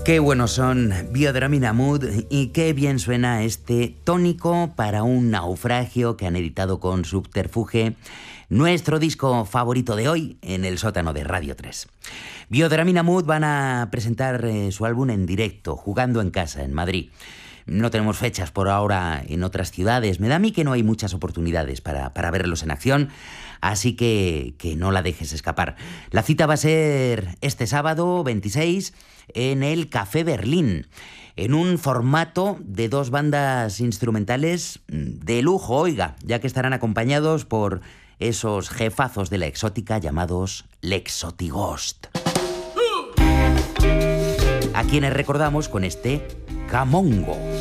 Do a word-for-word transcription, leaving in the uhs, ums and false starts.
Qué buenos son Biodramina Mood y qué bien suena este tónico para un naufragio que han editado con Subterfuge, nuestro disco favorito de hoy en el sótano de Radio tres. Biodramina Mood van a presentar eh, su álbum en directo, jugando en casa, en Madrid. No tenemos fechas por ahora en otras ciudades. Me da a mí que no hay muchas oportunidades para, para verlos en acción, así que, que no la dejes escapar. La cita va a ser este sábado veintiséis en el Café Berlín, en un formato de dos bandas instrumentales de lujo, oiga, ya que estarán acompañados por esos jefazos de la exótica llamados Lexotighost, a quienes recordamos con este Camongo.